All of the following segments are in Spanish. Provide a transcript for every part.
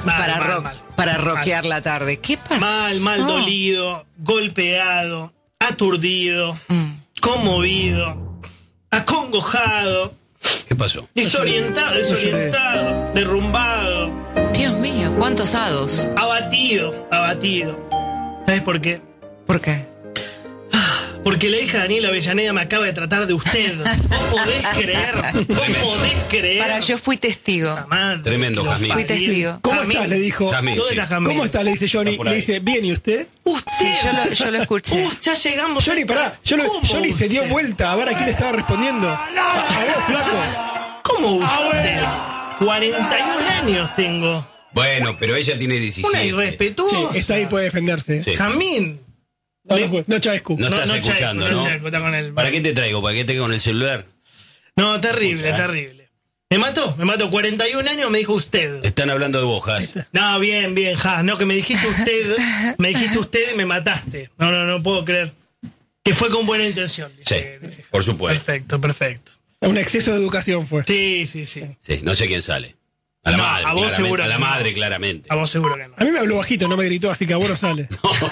para rockear la tarde. ¿Qué pasó? Mal dolido, golpeado, aturdido, conmovido, acongojado. ¿Qué pasó? Desorientado, derrumbado. Dios mío, ¿cuántos hados? Abatido. ¿Sabes por qué? ¿Por qué? Porque la hija Daniela Avellaneda me acaba de tratar de usted. ¿Vos podés creer? Para, yo fui testigo. Tremendo, Jazmín. Fui testigo. ¿Cómo Jazmín. estás? Le dijo. Jazmín, ¿Dónde sí. está Jazmín? ¿Cómo estás? Le dice Johnny. Por Le ahí. dice, bien, ¿y usted? Usted. Sí, yo lo escuché. Ya llegamos. Johnny, pará. Johnny se dio vuelta a ver a quién le estaba respondiendo. A vos, flaco. ¿Cómo usted? 41 años tengo. Bueno, pero ella tiene 17. Una irrespetuosa. Sí, está ahí, puede defenderse. Sí. Jazmín. No, Chaescu. No estás escuchando, Chaescu, ¿no? Chaescu, está con él. ¿Para qué te traigo? ¿Para qué te con el celular? No, terrible, Escucha, terrible. Me mató. 41 años me dijo usted. Están hablando de vos, Jaz. No, bien, Jas. No, que me dijiste usted y me mataste. No puedo creer. Que fue con buena intención, dice Jas. Por supuesto. Perfecto. Un exceso de educación fue. Sí. Sí, no sé quién sale. A la No, madre, a vos claramente. seguro A la que no. madre, claramente. A vos seguro que no. A mí me habló bajito, no me gritó, así que a vos no sale.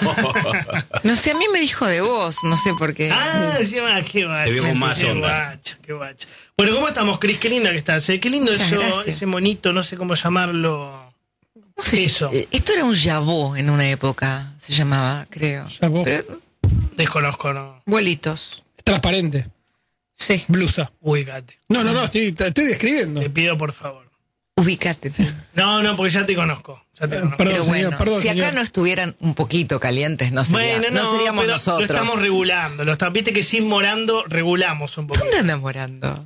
No sé, a mí me dijo de vos, no sé por qué. Encima, qué bacha. Te vimos más onda. Qué bacha. Bueno, ¿cómo estamos, Cris? Qué linda que estás. Qué lindo Muchas eso, gracias. ese monito, no sé cómo llamarlo. No sé, Eso. Esto era un jabot en una época, se llamaba, creo. Jabot. Pero, Desconozco, ¿no? vuelitos. Transparente. Sí, Blusa. Ubicate. No, estoy describiendo. Te pido, por favor. ubícate. No, porque ya te conozco. Perdón, Pero bueno, señor, perdón, si acá señor. no estuvieran un poquito calientes, no seríamos pero nosotros. Lo estamos regulando. Viste que sin Morando regulamos un poco. ¿Dónde anda Morando?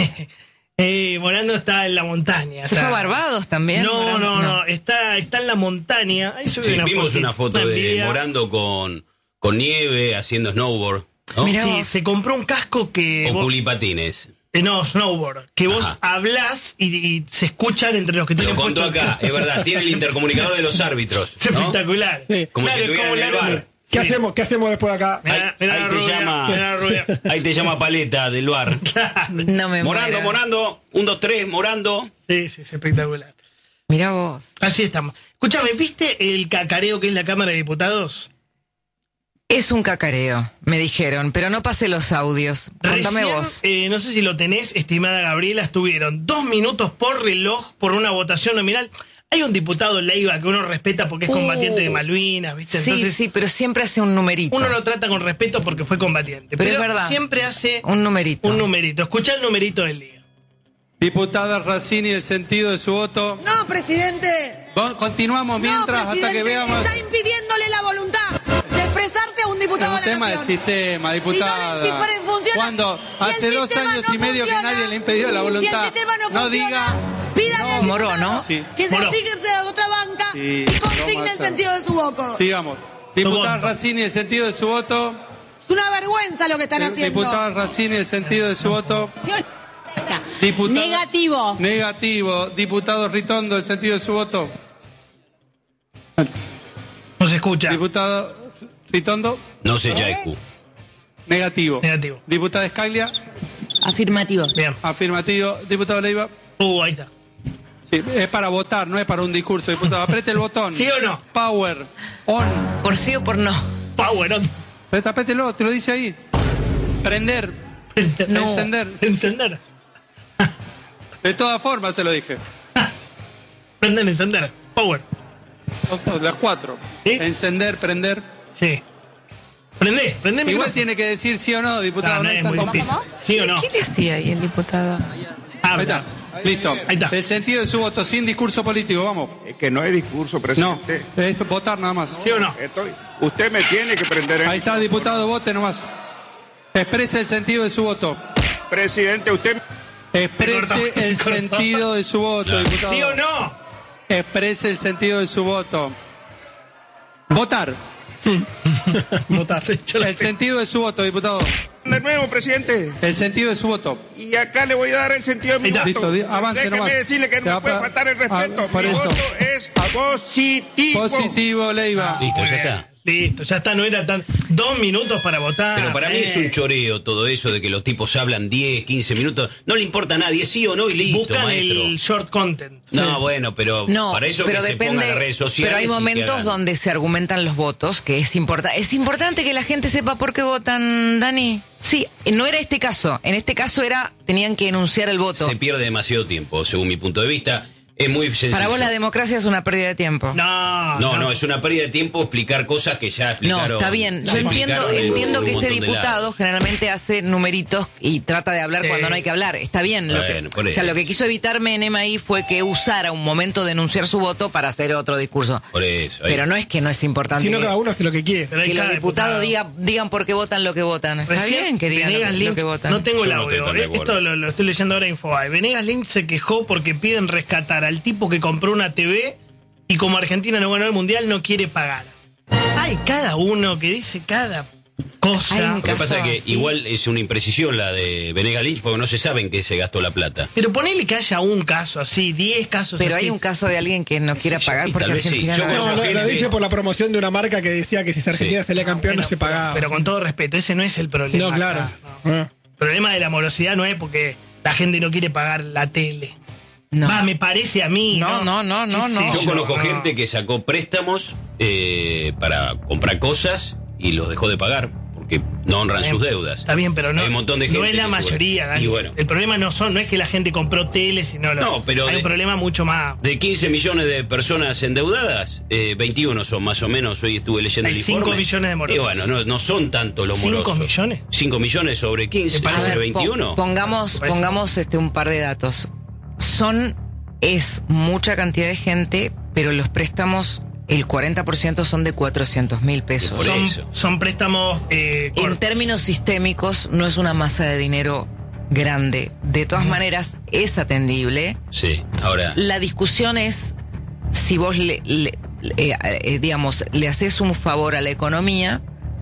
Morando está en la montaña. ¿Se fue a Barbados también? No, Morando? no. Está en la montaña. Ahí subí Sí, una vimos fotito, una foto de envidia. Morando con nieve, haciendo snowboard. ¿No? Mirá Sí, vos. se compró un casco que... O vos- culipatines. no, snowboard. Que vos Ajá. hablás y se escuchan entre los que Lo tienen contó puesto- acá, es verdad. Tiene el intercomunicador de los árbitros. Es ¿no? espectacular. Sí. Como Claro, si estuvieran en el la- bar. ¿Qué Sí. hacemos? ¿Qué hacemos después de acá? Mirá Ahí la te rubia, llama. mirá la rubia. Ahí te llama Paleta del bar. No me muero. Morando. 1, 2, 3, Morando. Sí, es espectacular. Mirá vos. Así estamos. Escúchame, ¿viste el cacareo que es la Cámara de Diputados? Es un cacareo, me dijeron, pero no pasé los audios. Contame Recién, vos. no sé si lo tenés, estimada Gabriela, estuvieron 2 minutos por reloj por una votación nominal. Hay un diputado Leiva que uno respeta porque es combatiente de Malvinas, ¿viste? Sí, Entonces, sí, pero siempre hace un numerito. uno lo trata con respeto porque fue combatiente. Pero es verdad. Siempre hace Un numerito. un numerito. Escuchá el numerito del día. Diputada Racini, el sentido de su voto. No, presidente. Continuamos mientras no, hasta que presidente, veamos. está impidiéndole la voluntad de expresarse a un Es diputado un de la tema del nación. sistema, diputada. Si fuera en función, Cuando si hace el 2 sistema años no y medio funciona, que nadie le ha impedido la Si voluntad, el sistema no diga. pídale al Moró, diputado ¿no? Sí. que se Moró. asigne a otra banca Sí, y consigne no el mata. sentido de su voto. Sigamos. Diputada voto. Racini, el sentido de su voto. Es una vergüenza lo que están haciendo. Diputada Racini, el sentido de su voto. Diputado- Negativo. Negativo. Diputado Ritondo, el sentido de su voto. No se escucha. Diputado Ritondo, No sé, Chaescu. negativo. Negativo. Diputada Escaglia, Afirmativo. Bien. afirmativo. Diputado Leiva, Ahí está. sí, es para votar, no es para un discurso, diputado. Apriete el botón. ¿Sí o no? Power, on. ¿Por sí o por no? Power on. Aprételo, te lo dice ahí. Prender, No. encender. Encender. De todas formas se lo dije. Prender, encender. Power. Las 4. ¿Sí? Encender, prender. Sí. Prende el Igual micrófono. tiene que decir sí o no, diputado. No es muy tanto. difícil. ¿Sí o no? ¿Qué le hacía ahí el diputado? Ahí está. Listo. Ahí está. El sentido de su voto, sin discurso político, vamos. Es que no es discurso, No, presidente. es votar nada más. ¿Sí o no? Usted me tiene que prender el Ahí está, diputado, vote nomás. Exprese el sentido de su voto. Presidente, usted... Exprese Me el cortó. sentido de su voto, diputado. ¿Sí o no? Exprese el sentido de su voto. Votar. Votás, hecho la El sentido de su voto, diputado. De nuevo, presidente. El sentido de su voto. Y acá le voy a dar el sentido de mi Ahí está. voto. Listo, avance Déjeme nomás. decirle que Te no va me puede pa- faltar el respeto. por Mi eso. voto es positivo. Positivo, Leiva. Listo, ya está. Listo, ya está, no era tan... 2 minutos para votar. Pero para mí es un choreo todo eso de que los tipos hablan 10, 15 minutos. No le importa a nadie, sí o no y listo, Buscan maestro. el short content. No, bueno, pero No, para eso pero que se pongan las redes sociales. Pero hay y que momentos hagan- donde se argumentan los votos, que es importante. Es importante que la gente sepa por qué votan, Dani. Sí, no era este caso. En este caso tenían que enunciar el voto. Se pierde demasiado tiempo, según mi punto de vista. Es muy sencillo. Para vos la democracia es una pérdida de tiempo. No, es una pérdida de tiempo explicar cosas que ya explicaron. No, está bien. Yo se entiendo explicaron en que un este montón de diputado lados. generalmente hace numeritos y trata de hablar Sí. cuando no hay que hablar. Está bien. Bueno, por O sea, eso. lo que quiso evitar Menem ahí fue que usara un momento de enunciar su voto para hacer otro discurso. Por eso. ahí. Pero no es que no es importante Si no, que, cada uno hace lo que quiere. Pero hay que los cada diputados diputado. digan por qué votan lo que votan. Está Recién bien que digan Venegas lo Lynch, que votan. no tengo el Yo no estoy audio, tan de acuerdo. esto lo estoy leyendo ahora en Infobae. Venegas Lynch se quejó porque piden rescatar al tipo que compró una TV y como Argentina no ganó el Mundial no quiere pagar. Hay cada uno que dice cada Hay cosa. un Lo que pasa es que sí. igual es una imprecisión la de Venegas Lynch porque no se sabe en qué se gastó la plata. Pero ponele que haya un caso así, 10 casos Pero así. hay un caso de alguien que no quiera pagar y porque tal vez sí. Argentina Yo no creo ganó. No, Bueno, lo gente- dice por la promoción de una marca que decía que si Argentina Sí. salía campeón Bueno, no se pagaba. Pero con todo respeto, ese no es el problema. No, claro. acá, no. El problema de la morosidad no es porque la gente no quiere pagar la tele. No. Va, me parece a mí. No, no, ¿Qué sé Yo conozco no. gente que sacó préstamos para comprar cosas y los dejó de pagar porque no honran sus deudas. Está bien, pero no, Hay un montón de no gente es la que mayoría, sube. Dani. Y bueno, El problema no es que la gente compró tele, sino No, pero hay de- un problema mucho más. de 15 millones de personas endeudadas, 21 son más o menos, hoy estuve leyendo Hay el 5 informe. millones de morosos. Y bueno, no son tantos los 5 morosos. millones. 5 millones sobre 15, ¿Te parece? sobre A ver, 21. Pongamos Me parece. un par de datos. Es mucha cantidad de gente, pero los préstamos, el 40% son de 400.000 pesos. Por eso. Son préstamos En cortos. términos sistémicos, no es una masa de dinero grande. De todas maneras, es atendible. Sí, ahora. La discusión es si vos digamos, le haces un favor a la economía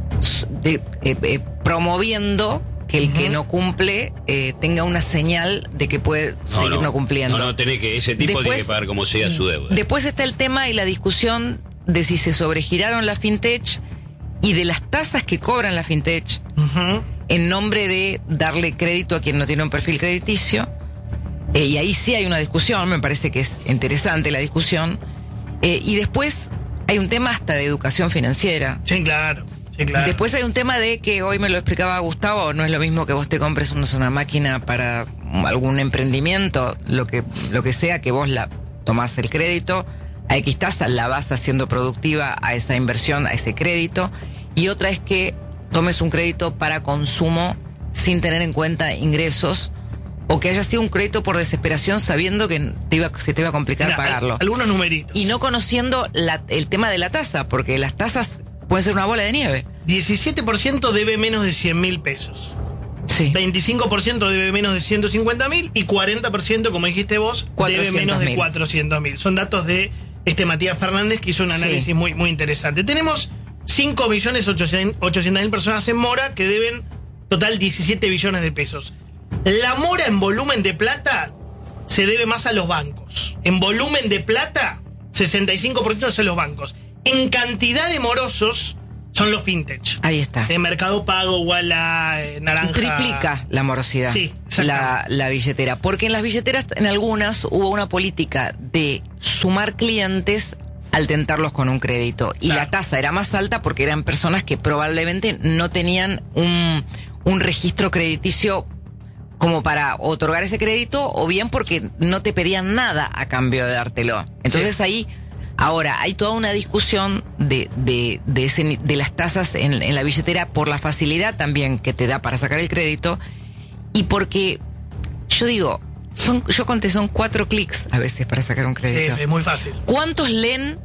promoviendo que el que no cumple tenga una señal de que puede seguir no cumpliendo. No, tenés que, ese tipo tiene que pagar como sea su deuda. Después está el tema y la discusión de si se sobregiraron la fintech y de las tasas que cobran la fintech Ujú. en nombre de darle crédito a quien no tiene un perfil crediticio. Y ahí sí hay una discusión, me parece que es interesante la discusión. Y después hay un tema hasta de educación financiera. Sí, claro. Sí, claro. Después hay un tema de que hoy me lo explicaba Gustavo, no es lo mismo que vos te compres una máquina para algún emprendimiento, lo que sea, que vos la tomás el crédito, a X tasa la vas haciendo productiva a esa inversión, a ese crédito, y otra es que tomes un crédito para consumo sin tener en cuenta ingresos, o que haya sido un crédito por desesperación sabiendo que se te iba a complicar Mirá, pagarlo. Algunos numeritos. Y no conociendo el tema de la tasa, porque las tasas pueden ser una bola de nieve. 17% debe menos de 100.000 pesos. Sí. 25% debe menos de 150.000 y 40%, como dijiste vos, debe menos de 400.000. Son datos de Matías Fernández, que hizo un análisis Sí. muy, muy interesante. Tenemos 5.800.000 personas en mora que deben total 17 billones de pesos. La mora en volumen de plata se debe más a los bancos. En volumen de plata, 65% son los bancos. En cantidad de morosos son los fintech. Ahí está. En Mercado Pago, Walla, Naranja. Triplica la morosidad. Sí, exactamente. la billetera. Porque en las billeteras, en algunas, hubo una política de sumar clientes al tentarlos con un crédito. Y Claro. la tasa era más alta porque eran personas que probablemente no tenían un registro crediticio como para otorgar ese crédito, o bien porque no te pedían nada a cambio de dártelo. Entonces ahí, ahora, hay toda una discusión de las tasas en la billetera por la facilidad también que te da para sacar el crédito, y porque, yo digo, yo conté, son 4 clics a veces para sacar un Sí, crédito. es muy fácil. ¿Cuántos leen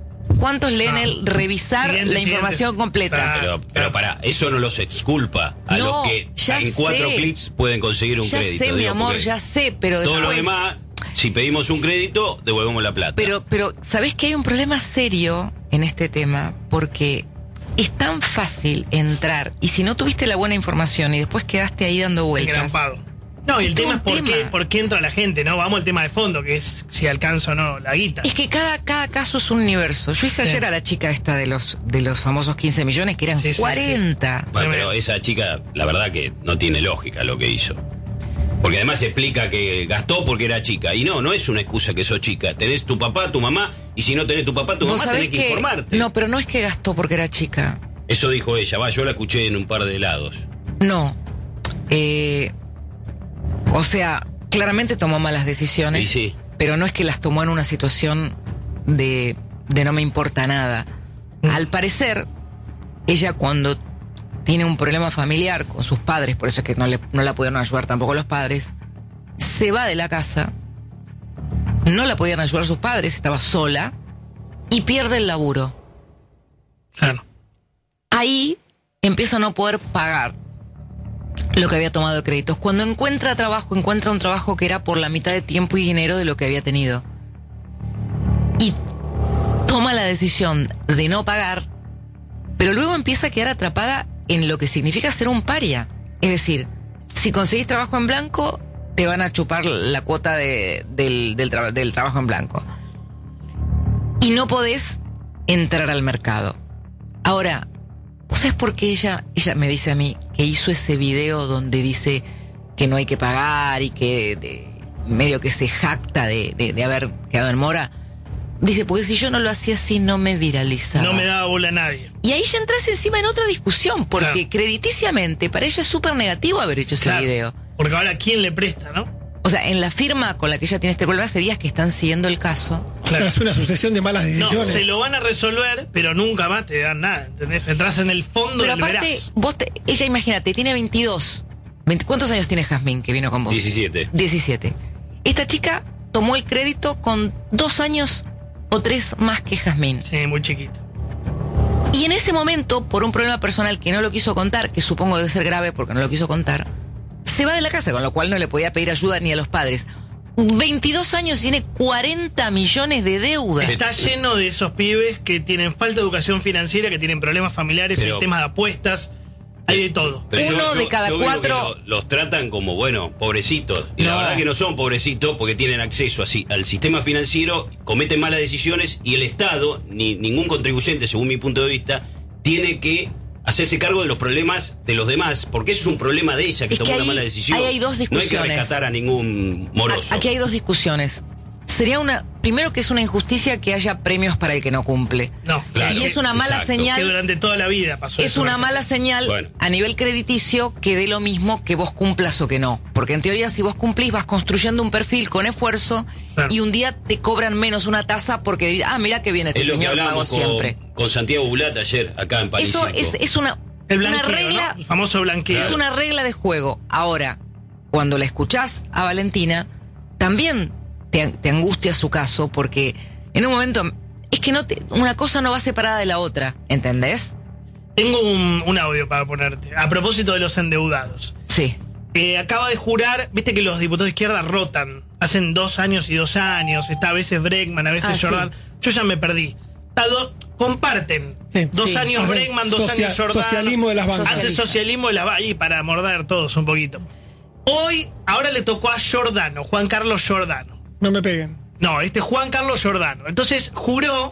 el revisar Siguiente, la información siguiente. completa? Claro. Pero para, eso no los exculpa a No, los que ya en 4 sé. clics pueden conseguir un Ya crédito. sé, mi digo, amor, porque ya sé, pero todo lo después- demás, si pedimos un crédito, devolvemos la plata. Pero, ¿sabés que hay un problema serio en este tema? Porque es tan fácil entrar, y si no tuviste la buena información y después quedaste ahí dando vueltas, Engrampado. No, y el todo tema es un por qué entra la gente, ¿no? Vamos al tema de fondo, que es si alcanza o no la guita. Es que cada caso es un universo. Yo hice ayer a la chica esta de los famosos 15 millones, que eran 40. Bueno, pero esa chica, la verdad que no tiene lógica lo que hizo. Porque además explica que gastó porque era chica. Y no es una excusa que sos chica. Tenés tu papá, tu mamá, y si no tenés tu papá, tu mamá, tenés que informarte. No, pero no es que gastó porque era chica. Eso dijo ella, yo la escuché en un par de lados. No. O sea, claramente tomó malas decisiones. Y sí. Pero no es que las tomó en una situación de no me importa nada. Al parecer, ella cuando tiene un problema familiar con sus padres, por eso es que no la pudieron ayudar tampoco los padres, se va de la casa, no la podían ayudar sus padres, estaba sola, y pierde el laburo. Claro. Ahí empieza a no poder pagar lo que había tomado de créditos. Cuando encuentra un trabajo que era por la mitad de tiempo y dinero de lo que había tenido. Y toma la decisión de no pagar, pero luego empieza a quedar atrapada en lo que significa ser un paria. Es decir, si conseguís trabajo en blanco, te van a chupar la cuota del trabajo en blanco. Y no podés entrar al mercado. Ahora, ¿sabes por qué ella me dice a mí que hizo ese video donde dice que no hay que pagar y que medio que se jacta de haber quedado en mora? Dice, porque si yo no lo hacía así, no me viralizaba. No me daba bola a nadie. Y ahí ya entras encima en otra discusión, porque crediticiamente para ella es súper negativo haber hecho ese video. Porque ahora, ¿quién le presta, no? O sea, en la firma con la que ella tiene este problema hace días que están siguiendo el caso. O sea, es una sucesión de malas decisiones. No, se lo van a resolver, pero nunca más te dan nada, ¿entendés? Entras en el fondo pero del aparte, verás. Ella, imagínate, tiene 22. ¿Cuántos años tiene Jazmín que vino con vos? 17. Esta chica tomó el crédito con 2 años o 3 más que Jazmín. Sí, muy chiquita. Y en ese momento, por un problema personal que no lo quiso contar, que supongo debe ser grave porque no lo quiso contar, se va de la casa, con lo cual no le podía pedir ayuda ni a los padres. 22 años y tiene 40 millones de deuda. Está lleno de esos pibes que tienen falta de educación financiera, que tienen problemas familiares, hay temas de apuestas, hay de todo. Pero Uno de cada 4 los tratan como, pobrecitos. Y la verdad que no son pobrecitos porque tienen acceso al sistema financiero, cometen malas decisiones y el Estado, ni ningún contribuyente, según mi punto de vista, tiene que hacerse cargo de los problemas de los demás, porque eso es un problema de ella que tomó una mala decisión. Ahí hay dos discusiones. No hay que rescatar a ningún moroso. Aquí hay 2 discusiones. Sería primero que es una injusticia que haya premios para el que no cumple. No, claro, y es una mala señal. Que durante toda la vida pasó. Es una mala señal a nivel crediticio que dé lo mismo que vos cumplas o que no. Porque en teoría, si vos cumplís, vas construyendo un perfil con esfuerzo y un día te cobran menos una tasa porque, mira que bien este señor pagó siempre. Con Santiago Bulat ayer, acá en París. Eso es una regla. ¿no? El famoso blanqueo. Es una regla de juego. Ahora, cuando la escuchás a Valentina, también te angustia su caso, porque en un momento es que una cosa no va separada de la otra, ¿entendés? Tengo un audio para ponerte a propósito de los endeudados. Sí. Acaba de jurar, viste que los diputados de izquierda rotan, hacen 2 años y 2 años, está a veces Bregman, a veces Jordán. Sí. Yo ya me perdí. Comparten. 2 años Bregman, 2 años Jordán. Socialismo de las bancas. Hace socialismo de las bancas, y para morder todos un poquito. Ahora le tocó a Giordano, Juan Carlos Giordano. No me peguen. No, Juan Carlos Giordano. Entonces juró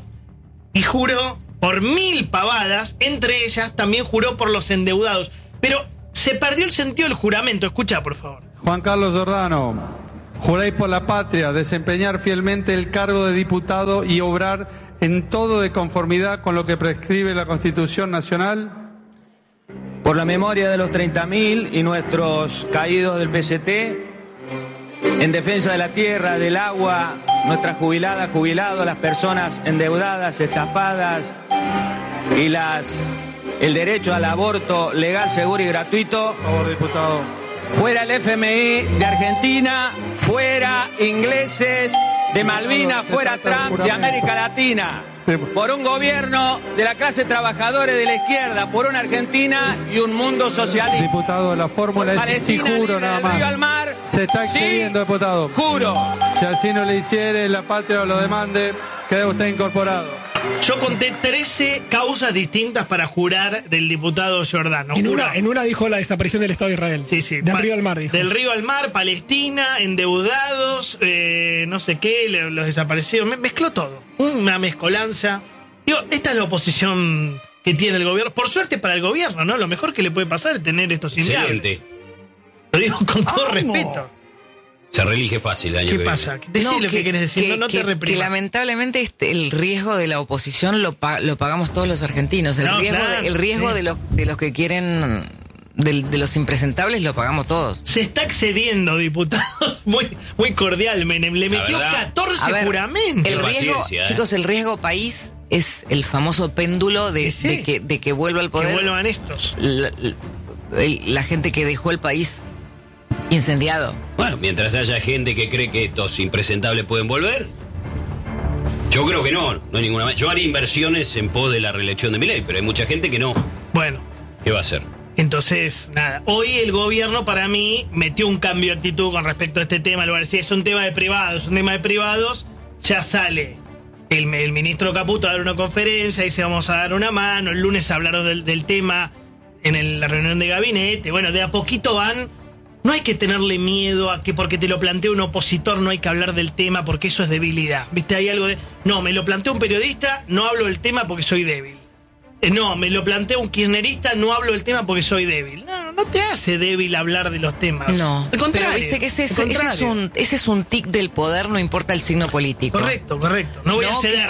por 1000 pavadas, entre ellas también juró por los endeudados. Pero se perdió el sentido del juramento. Escucha, por favor. Juan Carlos Giordano, juráis por la patria, desempeñar fielmente el cargo de diputado y obrar en todo de conformidad con lo que prescribe la Constitución Nacional. Por la memoria de los 30.000 y nuestros caídos del PCT, en defensa de la tierra, del agua, nuestras jubiladas, jubilados, las personas endeudadas, estafadas y el derecho al aborto legal, seguro y gratuito. Por favor, diputado. Fuera el FMI de Argentina, fuera ingleses de Malvinas, fuera Trump de América Latina. Por un gobierno de la clase trabajadora y de la izquierda, por una Argentina y un mundo socialista. Diputado, la fórmula es sí juro nada más. Al mar, se está excediendo, diputado. Juro. Si así no le hiciere, la patria o lo demande, queda usted incorporado. Yo conté 13 causas distintas para jurar del diputado Giordano. En una dijo la desaparición del Estado de Israel. Sí. Del río al mar, dijo. Del río al mar, Palestina, endeudados, no sé qué, los desaparecieron. Mezcló todo. Una mezcolanza. Digo, esta es la oposición que tiene el gobierno. Por suerte para el gobierno, ¿no? Lo mejor que le puede pasar es tener estos inviables. Lo digo con todo respeto. Se reelige fácil el año ¿Qué que pasa? Decí lo que querés decir, no te reprimas. Que lamentablemente el riesgo de la oposición lo pagamos todos los argentinos. El riesgo de los que quieren, de los impresentables, lo pagamos todos. Se está excediendo, diputado, muy cordial, Menem. Le metió 14 juramentos. El riesgo, chicos, el riesgo país es el famoso péndulo de que vuelva al poder. Que vuelvan estos. La gente que dejó el país incendiado. Bueno, mientras haya gente que cree que estos impresentables pueden volver, yo creo que no hay ninguna manera. Yo haría inversiones en pos de la reelección de Milei, pero hay mucha gente que no. Bueno. ¿Qué va a hacer? Entonces, nada, hoy el gobierno para mí metió un cambio de actitud con respecto a este tema. Si es un tema de privados, ya sale el ministro Caputo a dar una conferencia, dice vamos a dar una mano, el lunes hablaron del tema en la reunión de gabinete. Bueno, de a poquito van. No hay que tenerle miedo a que porque te lo plantea un opositor no hay que hablar del tema porque eso es debilidad. ¿Viste? Hay algo de... No, me lo plantea un periodista, no hablo del tema porque soy débil. No, me lo plantea un kirchnerista, no hablo del tema porque soy débil. No te hace débil hablar de los temas. No, al contrario, pero viste que ese es un tic del poder, no importa el signo político. Correcto. No voy a ceder.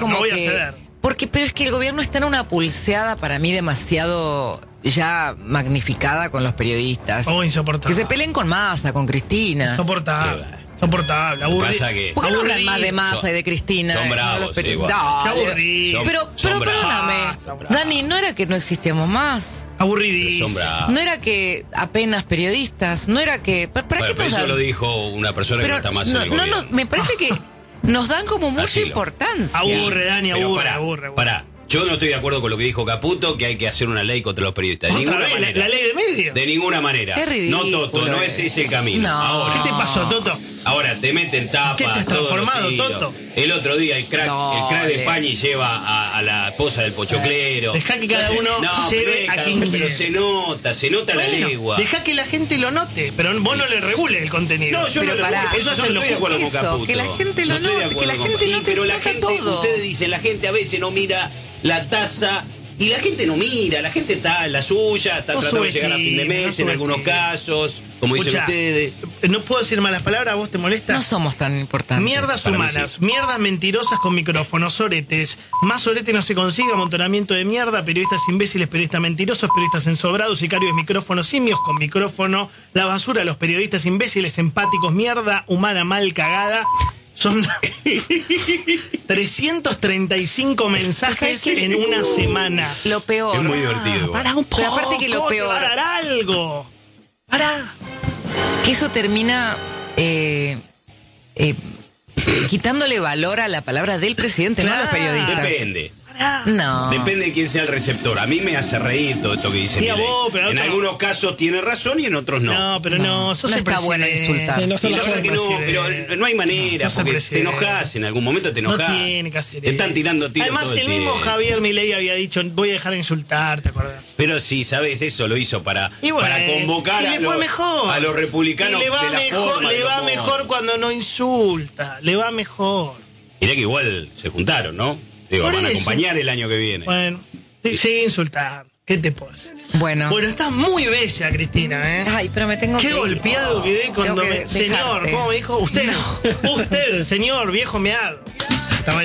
Pero es que el gobierno está en una pulseada para mí demasiado ya magnificada con los periodistas. Insoportable. Que se peleen con Massa, con Cristina. Insoportable, aburrido. ¿Por qué no hablan más de Massa y de Cristina? Son bravos, Qué aburrido. Pero perdóname, Dani, ¿no era que no existíamos más? Aburridísimo. No era que apenas periodistas, no era que... Bueno, pero eso lo dijo una persona que no está más en el gobierno. Me parece que nos dan como mucha importancia. Aburre, Dani, aburre. Pará. Yo no estoy de acuerdo con lo que dijo Caputo, que hay que hacer una ley contra los periodistas. De ninguna manera. ¿La ley de medios? De ninguna manera. Qué ridículo. No, Toto, no es ese el camino. No. Ahora, ¿Qué te pasó, Toto? Ahora te meten tapas. ¿Qué te has transformado, Toto? El otro día el crack de Pañi lleva a la esposa del pochoclero. Dejá que cada uno lleve a quien pero quiera. se nota la legua. Dejá que la gente lo note, pero vos no le regules el contenido. No, yo no estoy de acuerdo con Caputo. Que la gente lo note, que la gente note. Pero la gente, ustedes dicen, la gente a veces no mira la tasa. Y la gente no mira, la gente está en la suya, está tratando de llegar a fin de mes en algunos casos, como dicen ustedes. No puedo decir malas palabras, ¿a vos te molesta? No somos tan importantes. Mierdas humanas, mierdas mentirosas con micrófonos, soretes. Más sorete no se consigue, amontonamiento de mierda, periodistas imbéciles, periodistas mentirosos, periodistas ensobrados, sicarios de micrófono, simios con micrófono, la basura, los periodistas imbéciles, empáticos, mierda humana mal cagada. Son 335 mensajes en una semana. Lo peor. Es muy divertido. Pará un poco. Pero aparte que lo peor. Pará algo. Pará. Que eso termina quitándole valor a la palabra del presidente, no a los periodistas. Depende. No. Depende de quién sea el receptor. A mí me hace reír todo esto que dice Milei. En algunos casos tiene razón y en otros no. No, pero no está bueno insultar. Pero no hay manera, porque te enojas, en algún momento te enojas. No tiene que hacer te están tirando tiros además, todo el mismo tiempo. Javier Milei había dicho, voy a dejar de insultar, ¿te acordás? Pero sí, ¿sabes? Eso lo hizo para convocar a los republicanos. Y le va mejor cuando no insulta. Le va mejor. Mirá que igual se juntaron, ¿no? Van a acompañar el año que viene. Bueno, sigue insultando. ¿Qué te puedo hacer? Bueno, estás muy bella, Cristina, ¿eh? Ay, pero me tengo Qué golpeado quedé cuando que señor, ¿cómo me dijo? Usted, señor, viejo meado.